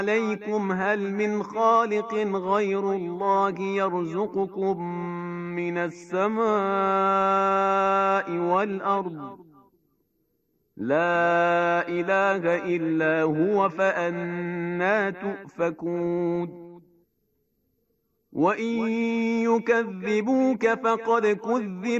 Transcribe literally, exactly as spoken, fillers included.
عليكم هل من خالق غير الله يرزقكم من السماء والأرض لا إله إلا هو فأنا تؤفكون وإن يكذبوك فقد كذب